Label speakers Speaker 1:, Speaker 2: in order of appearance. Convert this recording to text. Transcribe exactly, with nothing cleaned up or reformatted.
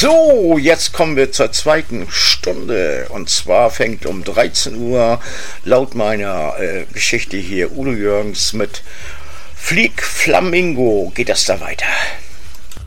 Speaker 1: So, jetzt kommen wir zur zweiten Stunde. Und zwar fängt um dreizehn Uhr laut meiner äh, Geschichte hier Udo Jürgens mit Flieg Flamingo geht das da weiter.